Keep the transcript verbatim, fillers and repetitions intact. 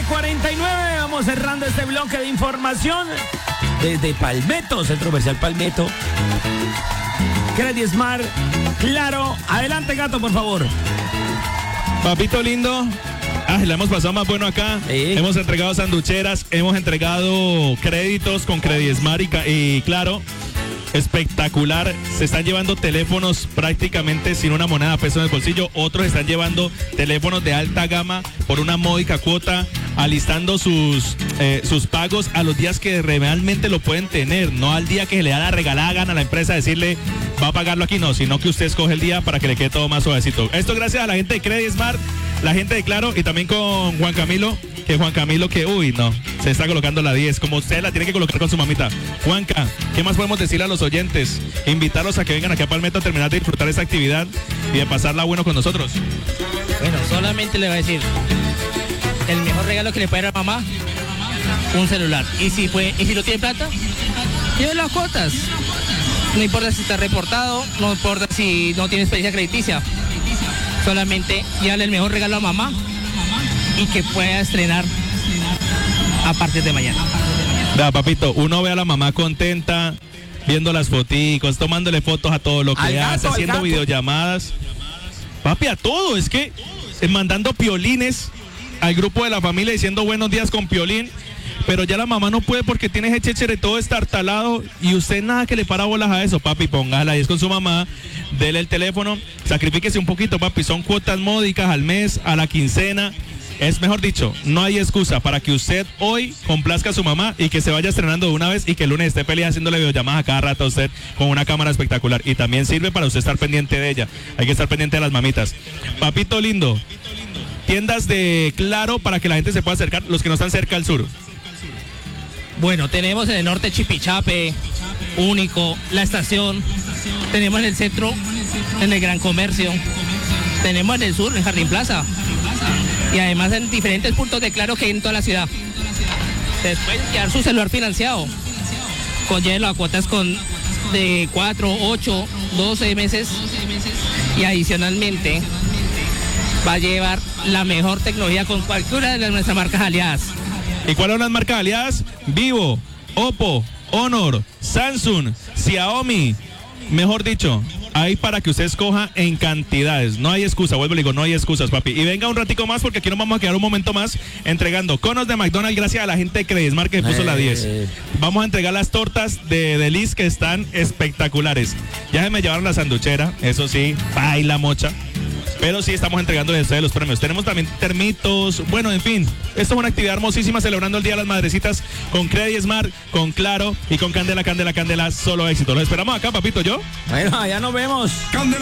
cuarenta y nueve, vamos cerrando este bloque de información desde Palmetto, Centro Comercial Palmetto. Credit Smart, Claro. Adelante, Gato, por favor. Papito lindo, ah, la hemos pasado más bueno acá. Sí. Hemos entregado sanducheras, hemos entregado créditos con Credit Smart y, y Claro. Espectacular, se están llevando teléfonos prácticamente sin una moneda de peso en el bolsillo, otros están llevando teléfonos de alta gama por una módica cuota, alistando sus, eh, sus pagos a los días que realmente lo pueden tener, no al día que se le da la regalada gana a la empresa decirle va a pagarlo aquí, no, sino que usted escoge el día para que le quede todo más suavecito. Esto gracias a la gente de Credit Smart, la gente de Claro y también con Juan Camilo, que Juan Camilo que, uy, no, se está colocando la diez, como usted la tiene que colocar con su mamita. Juanca, ¿qué más podemos decirle a los oyentes? Invitarlos a que vengan aquí a Palmetto a terminar de disfrutar esta actividad y de pasarla bueno con nosotros. Bueno, solamente le voy a decir, el mejor regalo que le puede dar a mamá, un celular. Y si fue, y si no tiene plata, lleve las cuotas. No importa si está reportado, no importa si no tiene experiencia crediticia. Solamente llévale el mejor regalo a mamá y que pueda estrenar a partir de mañana. Vea, papito, uno ve a la mamá contenta, viendo las foticos, tomándole fotos a todo lo que Al gato, hace, al haciendo gato. videollamadas. Papi, a todo, es que eh, mandando piolines al grupo de la familia diciendo buenos días con piolín, pero ya la mamá no puede porque tiene ese chéchere todo estartalado y usted nada que le para bolas a eso, papi, póngala ahí es con su mamá, dele el teléfono, sacrifíquese un poquito, papi, son cuotas módicas al mes, a la quincena. Es mejor dicho, no hay excusa para que usted hoy complazca a su mamá y que se vaya estrenando de una vez y que el lunes esté feliz haciéndole videollamadas a cada rato a usted con una cámara espectacular. Y también sirve para usted estar pendiente de ella. Hay que estar pendiente de las mamitas. Papito lindo, tiendas de Claro para que la gente se pueda acercar, los que no están cerca al sur. Bueno, tenemos en el norte Chipichape, Único, La Estación, tenemos en el centro, en el Gran Comercio, tenemos en el sur, en Jardín Plaza, y además en diferentes puntos de Claro que hay en toda la ciudad. Ustedes pueden llevar su celular financiado, con llévenlo a cuotas con de cuatro, ocho, doce meses, y adicionalmente va a llevar la mejor tecnología con cualquiera de nuestras marcas aliadas. ¿Y cuáles son las marcas aliadas? Vivo, Oppo, Honor, Samsung, Xiaomi. Mejor dicho, hay para que usted escoja en cantidades. No hay excusa, vuelvo y le digo, no hay excusas, papi. Y venga un ratico más porque aquí nos vamos a quedar un momento más entregando conos de McDonald's gracias a la gente de Credit Smart que puso Eh. la diez. Vamos a entregar las tortas de Delis que están espectaculares. Ya se me llevaron la sanduchera, eso sí, baila mocha. Pero sí estamos entregándoles a ustedes los premios. Tenemos también termitos, bueno, en fin. Esto es una actividad hermosísima celebrando el Día de las Madrecitas con Credit Smart, con Claro y con Candela, Candela, Candela, solo éxito. Los esperamos acá, papito, ¿yo? Bueno, allá nos vemos. Candela.